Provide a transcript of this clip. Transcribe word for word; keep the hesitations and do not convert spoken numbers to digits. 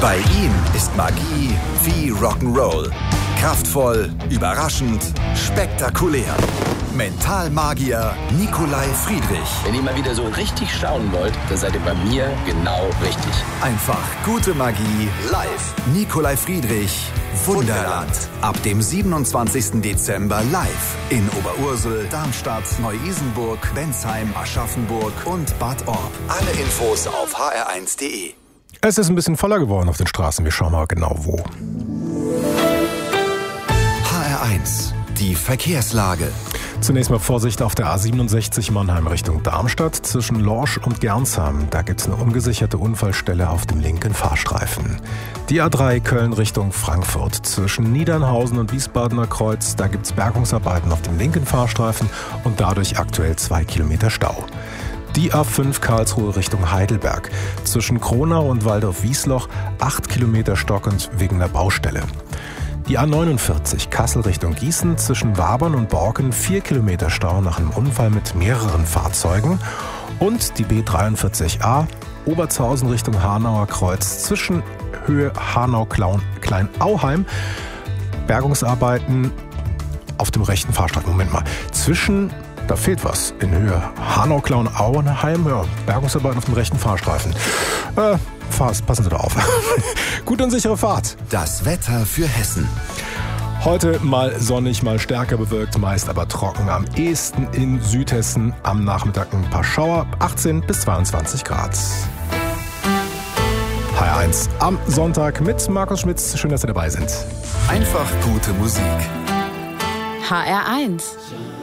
Bei ihm ist Magie wie Rock'n'Roll. Kraftvoll, überraschend, spektakulär. Mentalmagier Nikolai Friedrich. Wenn ihr mal wieder so richtig schauen wollt, dann seid ihr bei mir genau richtig. Einfach gute Magie live. Nikolai Friedrich, Wunderland. Ab dem siebenundzwanzigsten Dezember live in Oberursel, Darmstadt, Neu-Isenburg, Bensheim, Aschaffenburg und Bad Orb. Alle Infos auf h r eins punkt d e. Es ist ein bisschen voller geworden auf den Straßen. Wir schauen mal genau wo. H R eins, die Verkehrslage. Zunächst mal Vorsicht auf der A siebenundsechzig Mannheim Richtung Darmstadt zwischen Lorsch und Gernsheim. Da gibt es eine ungesicherte Unfallstelle auf dem linken Fahrstreifen. Die A drei Köln Richtung Frankfurt zwischen Niedernhausen und Wiesbadener Kreuz. Da gibt es Bergungsarbeiten auf dem linken Fahrstreifen und dadurch aktuell zwei Kilometer Stau. Die A fünf Karlsruhe Richtung Heidelberg zwischen Kronau und Waldorf-Wiesloch acht Kilometer stockend wegen der Baustelle. Die A neunundvierzig Kassel Richtung Gießen zwischen Wabern und Borken vier Kilometer Stau nach einem Unfall mit mehreren Fahrzeugen. Und die B dreiundvierzig A Obertshausen Richtung Hanauer Kreuz zwischen Höhe Hanau-Klein-Auheim. Bergungsarbeiten auf dem rechten Fahrstreifen. Moment mal. Zwischen, da fehlt was, in Höhe Hanau-Klein-Auheim. Ja, Bergungsarbeiten auf dem rechten Fahrstreifen. Äh, Passen Sie da auf. Gute und sichere Fahrt. Das Wetter für Hessen. Heute mal sonnig, mal stärker bewölkt, meist aber trocken. Am ehesten in Südhessen. Am Nachmittag ein paar Schauer, achtzehn bis zweiundzwanzig Grad. H R eins am Sonntag mit Markus Schmitz. Schön, dass Sie dabei sind. Einfach gute Musik. H R eins.